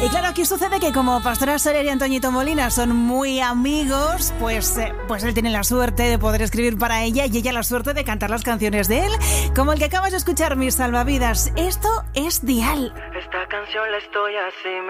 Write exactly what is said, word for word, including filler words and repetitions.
Y claro, aquí sucede que como Pastora Soler y Antoñito Molina son muy amigos, pues, eh, pues él tiene la suerte de poder escribir para ella y ella la suerte de cantar las canciones de él, como el que acabas de escuchar, Mis Salvavidas. Esto es Dial. Esta canción la estoy así.